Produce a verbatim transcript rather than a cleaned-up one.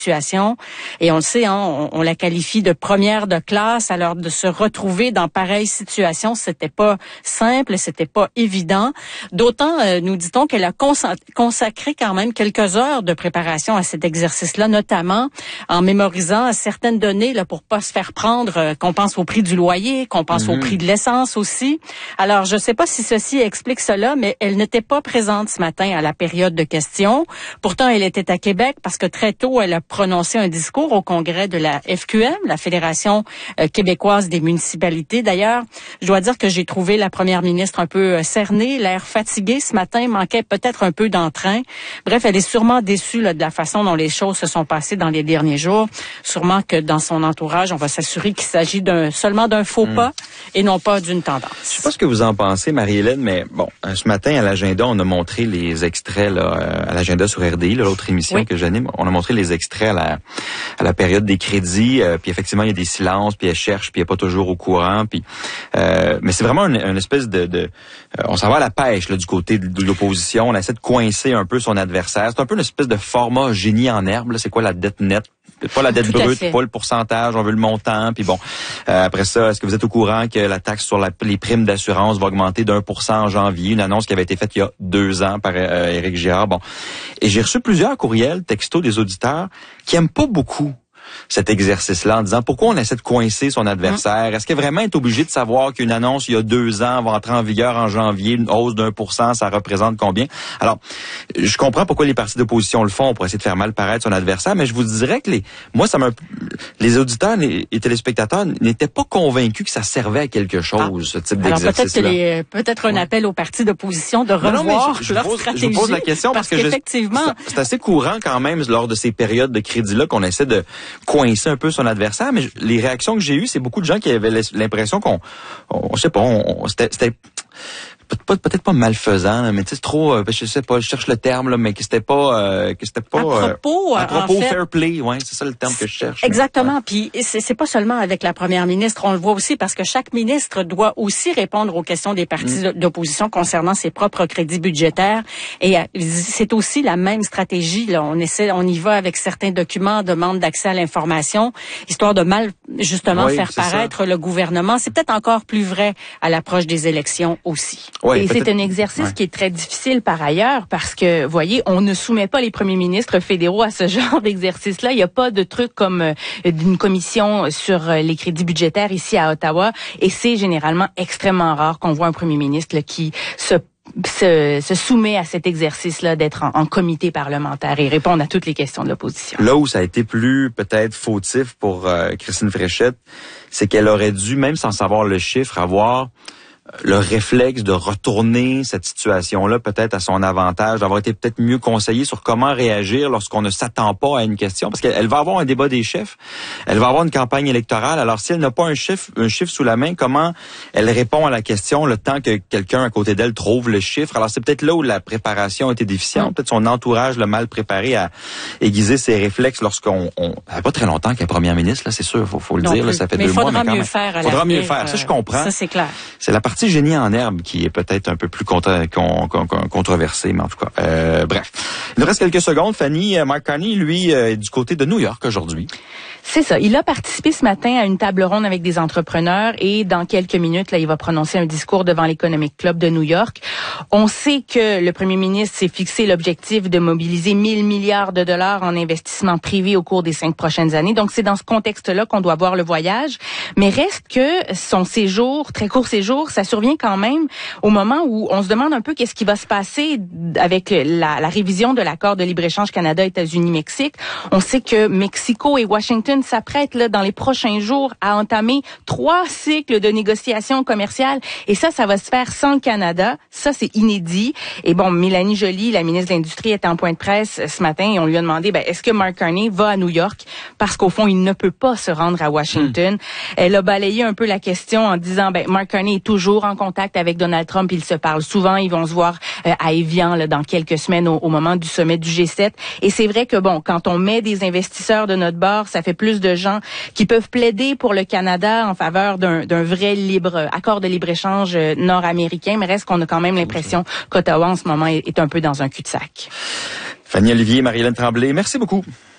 situation. Et on le sait, hein, on, on la qualifie de première de classe. Alors de se retrouver dans pareille situation, c'était pas simple, c'était pas évident. D'autant, euh, nous dit-on, qu'elle a consacré quand même quelques heures de préparation à cet exercice-là, notamment en mémorisant certaines données là pour pas se faire prendre, euh, qu'on pense au prix du loyer, qu'on pense mmh. au prix de l'essence aussi. Alors je sais pas si ceci explique cela, mais elle n'était pas présente ce matin à la période de questions. Pourtant, elle était à Québec parce que très tôt, elle a prononcé un discours au congrès de la F Q M, la Fédération euh, québécoise des municipalités. D'ailleurs, je dois dire que j'ai trouvé la première ministre un peu euh, cernée, l'air fatiguée ce matin, manquait peut-être un peu d'entrain. Bref, elle est sûrement déçue là, de la façon dont les choses se sont passées dans les derniers jours. Sûrement que dans son entourage, on va s'assurer qu'il s'agit d'un seulement d'un faux pas mmh. et non pas d'une tendance. Je sais pas ce que vous en pensez, Marie-Hélène, mais bon, ce matin à l'agenda, on a montré les extraits là, à l'agenda sur R D I, là, l'autre émission oui. que j'anime. On a montré les extraits à la, à la période des crédits, euh, puis effectivement, il y a des silences, puis elle cherche, puis elle n'est pas toujours au courant. Puis, euh, mais c'est vraiment une, une espèce de... de euh, on s'en va à la pêche là, du côté de, de l'opposition. On essaie de coincer un peu son adversaire. C'est un peu une espèce de format génie en herbe. Là. C'est quoi la dette nette? Pas la dette brute, pas le pourcentage, on veut le montant. Puis bon, euh, après ça, est-ce que vous êtes au courant que la taxe sur la, les primes d'assurance va augmenter d'un pour cent en janvier? Une annonce qui avait été faite il y a deux ans par euh, Éric Girard. Bon, et j'ai reçu plusieurs courriels, textos des auditeurs qui aiment pas beaucoup cet exercice-là en disant pourquoi on essaie de coincer son adversaire? Est-ce qu'elle vraiment est obligée de savoir qu'une annonce il y a deux ans va entrer en vigueur en janvier, une hausse d'un pour cent, ça représente combien? Alors, je comprends pourquoi les partis d'opposition le font pour essayer de faire mal paraître son adversaire, mais je vous dirais que les, moi, ça m'a, les auditeurs et les téléspectateurs n'étaient pas convaincus que ça servait à quelque chose, ah. ce type Alors, d'exercice-là. Alors peut-être, peut-être un ouais. appel aux partis d'opposition de revoir non, non, je, je leur pose, stratégie. Je vous pose la question parce, parce que qu'effectivement, je, c'est, c'est assez courant quand même lors de ces périodes de crédit-là qu'on essaie de coincer un peu son adversaire, mais les réactions que j'ai eues, c'est beaucoup de gens qui avaient l'impression qu'on, on, je sais pas, on, c'était, c'était peut-être pas malfaisant, mais tu sais, c'est trop, euh, je sais pas, je cherche le terme là, mais que c'était pas, euh, que c'était pas à propos, euh, à propos en fait, fair play, ouais, c'est ça le terme que je cherche. Exactement. Ouais. Puis c'est, c'est pas seulement avec la première ministre, on le voit aussi parce que chaque ministre doit aussi répondre aux questions des partis mmh. d'opposition concernant ses propres crédits budgétaires. Et euh, c'est aussi la même stratégie. Là, on essaie, on y va avec certains documents, demande d'accès à l'information, histoire de mal justement oui, faire paraître ça. Le gouvernement. C'est peut-être encore plus vrai à l'approche des élections aussi. Oui, et c'est un exercice ouais. qui est très difficile par ailleurs parce que, vous voyez, on ne soumet pas les premiers ministres fédéraux à ce genre d'exercice-là. Il n'y a pas de truc comme euh, d'une commission sur euh, les crédits budgétaires ici à Ottawa et c'est généralement extrêmement rare qu'on voit un premier ministre là, qui se Se, se soumet à cet exercice-là d'être en, en comité parlementaire et répondre à toutes les questions de l'opposition. Là où ça a été plus peut-être fautif pour euh, Christine Fréchette, c'est qu'elle aurait dû, même sans savoir le chiffre, avoir le réflexe de retourner cette situation-là peut-être à son avantage, d'avoir été peut-être mieux conseillée sur comment réagir lorsqu'on ne s'attend pas à une question, parce qu'elle va avoir un débat des chefs, elle va avoir une campagne électorale, alors si elle n'a pas un chiffre, un chiffre sous la main, comment elle répond à la question le temps que quelqu'un à côté d'elle trouve le chiffre? Alors c'est peut-être là où la préparation a été déficiente, peut-être son entourage l'a mal préparé à aiguiser ses réflexes lorsqu'on... On, ça fait pas très longtemps qu'elle est première ministre, là, c'est sûr, faut, faut le non dire, plus. Là, ça fait mais deux mois, mais quand même. Mieux faire à faudra mieux faire, ça je comprends. Ça c'est clair. C'est la partie génie en herbe qui est peut-être un peu plus contra- con- con- con- controversée, mais en tout cas, euh, bref. Il nous reste quelques secondes. Fanny, Mark Carney, lui, euh, est du côté de New York aujourd'hui. C'est ça. Il a participé ce matin à une table ronde avec des entrepreneurs et dans quelques minutes, là, il va prononcer un discours devant l'Economic Club de New York. On sait que le premier ministre s'est fixé l'objectif de mobiliser mille milliards de dollars en investissement privé au cours des cinq prochaines années. Donc, c'est dans ce contexte-là qu'on doit voir le voyage. Mais reste que son séjour, très court séjour, ça survient quand même au moment où on se demande un peu qu'est-ce qui va se passer avec la, la révision de l'accord de libre-échange Canada-États-Unis-Mexique. On sait que Mexico et Washington s'apprête là dans les prochains jours à entamer trois cycles de négociations commerciales et ça, ça va se faire sans le Canada. Ça, c'est inédit. Et bon, Mélanie Joly, la ministre de l'Industrie, était en point de presse ce matin et on lui a demandé, ben, est-ce que Mark Carney va à New York? Parce qu'au fond, il ne peut pas se rendre à Washington. Mmh. Elle a balayé un peu la question en disant, ben, Mark Carney est toujours en contact avec Donald Trump. Ils se parlent souvent. Ils vont se voir euh, à Évian là, dans quelques semaines au, au moment du sommet du G sept. Et c'est vrai que bon, quand on met des investisseurs de notre bord, ça fait plus de gens qui peuvent plaider pour le Canada en faveur d'un, d'un vrai libre accord de libre-échange nord-américain, mais reste qu'on a quand même l'impression qu'Ottawa en ce moment est, est un peu dans un cul-de-sac. Fanny Olivier, Marie-Hélène Tremblay, merci beaucoup.